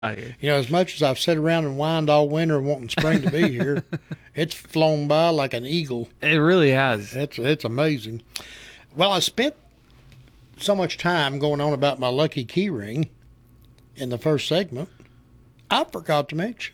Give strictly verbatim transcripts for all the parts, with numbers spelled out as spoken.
here. You know, as much as I've sat around and whined all winter wanting spring to be here, it's flown by like an eagle. It really has. It's it's amazing. Well, I spent so much time going on about my lucky key ring in the first segment. I forgot to mention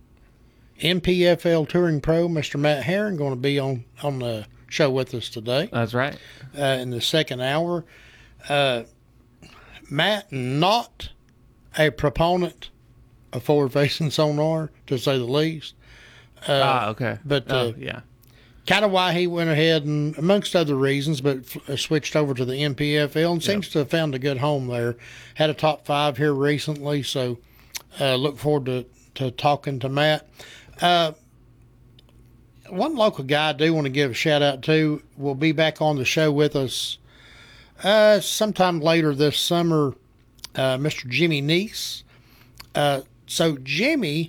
N P F L Touring Pro, Mister Matt Herron, going to be on, on the show with us today. That's right. Uh, in the second hour. Uh, Matt, not a proponent of forward-facing sonar, to say the least. Uh, ah, okay. But uh, oh, yeah. kind of why he went ahead and, amongst other reasons, but f- switched over to the N P F L and Yep. seems to have found a good home there. Had a top five here recently, so uh, look forward to, to talking to Matt. Uh, one local guy I do want to give a shout out to will be back on the show with us uh, sometime later this summer, uh, Mister Jimmy Neese. Uh, so Jimmy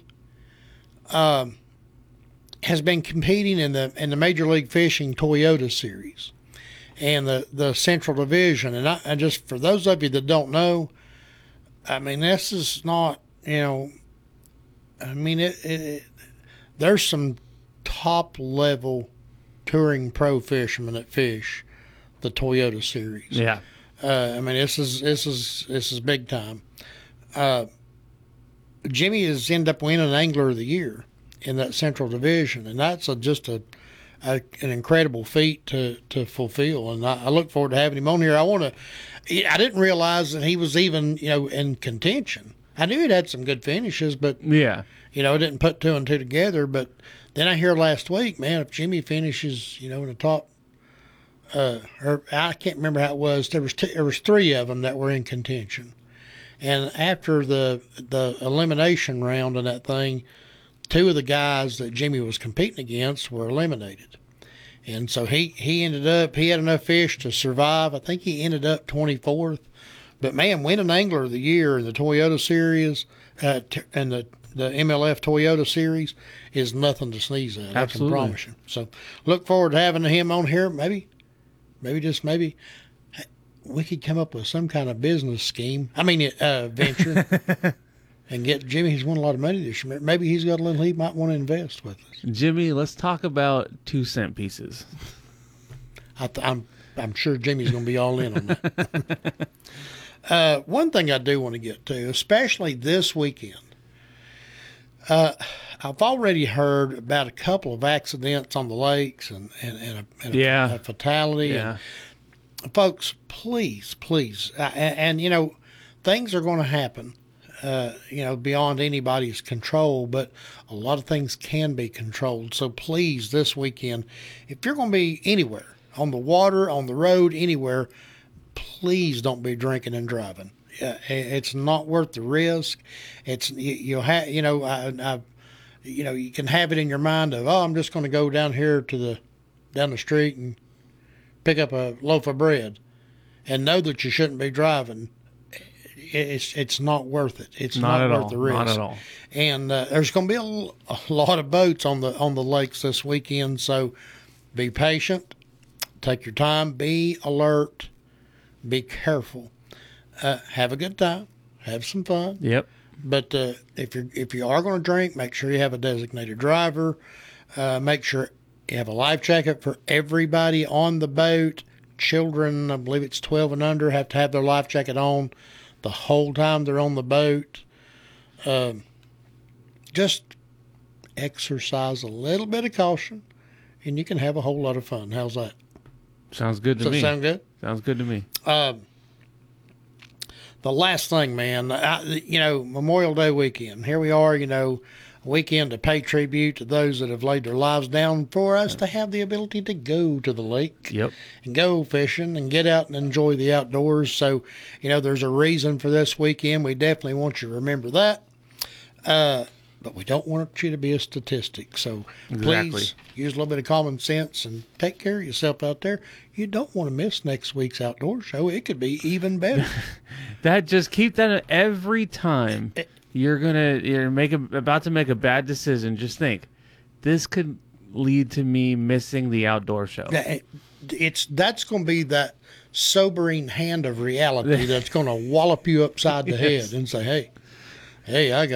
um, has been competing in the in the Major League Fishing Toyota Series and the, the Central Division. And I, I just, for those of you that don't know, I mean, this is not, you know, I mean, it, it, it there's some top level touring pro fishermen that fish the Toyota Series. Yeah. Uh, I mean, this is this is this is big time. Uh, Jimmy has ended up winning Angler of the Year in that Central Division, and that's a, just a, a an incredible feat to to fulfill. And I, I look forward to having him on here. I want to. I didn't realize that he was even, you know, in contention. I knew he'd had some good finishes, but Yeah. you know, I didn't put two and two together. But then I hear last week, man, if Jimmy finishes, you know, in the top, uh, or I can't remember how it was. There was two, there was three of them that were in contention, and after the the elimination round of that thing, two of the guys that Jimmy was competing against were eliminated, and so he he ended up he had enough fish to survive. I think he ended up twenty-fourth. But man, winning Angler of the Year in the Toyota Series uh, t- and the the M L F Toyota Series is nothing to sneeze at. Absolutely. I can promise you. So look forward to having him on here. Maybe, maybe just maybe we could come up with some kind of business scheme. I mean, uh, venture, and get Jimmy. He's won a lot of money this year. Maybe he's got a little he might want to invest with us. Jimmy, let's talk about two cent pieces. I th- I'm I'm sure Jimmy's going to be all in on that. uh, one thing I do want to get to, especially this weekend. Uh, I've already heard about a couple of accidents on the lakes and, and, and, a, and a- Yeah. a fatality. Yeah. And folks, please, please. Uh, and, and, you know, things are going to happen, uh, you know, beyond anybody's control, but a lot of things can be controlled. So please, this weekend, if you're going to be anywhere, on the water, on the road, anywhere, please don't be drinking and driving. Yeah, it's not worth the risk. It's you, you'll have you know I, I you know you can have it in your mind of, oh, I'm just going to go down here to the down the street and pick up a loaf of bread, and know that you shouldn't be driving. It's it's not worth it. It's Not not, at worth all. the risk. Not at all. And uh, there's going to be a, l- a lot of boats on the on the lakes this weekend, so be patient, take your time, be alert, be careful. Uh, have a good time, have some fun. Yep. But uh, if you if you are going to drink, make sure you have a designated driver. Uh, make sure you have a life jacket for everybody on the boat. Children, I believe it's twelve and under, have to have their life jacket on the whole time they're on the boat. Um, just exercise a little bit of caution, and you can have a whole lot of fun. How's that? Sounds good to Does me. that sound good? Sounds good to me. Um, the last thing, man, I, you know, Memorial Day weekend. Here we are, you know, a weekend to pay tribute to those that have laid their lives down for us to have the ability to go to the lake Yep. and go fishing and get out and enjoy the outdoors. So, you know, there's a reason for this weekend. We definitely want you to remember that. Uh, but we don't want you to be a statistic. So Exactly. please use a little bit of common sense and take care of yourself out there. You don't want to miss next week's outdoor show. It could be even better. That just keep that every time you're gonna you're make a, about to make a bad decision. Just think, this could lead to me missing the outdoor show. Now, It's that's going to be that sobering hand of reality that's going to wallop you upside the Yes. head and say, "Hey, Hey, I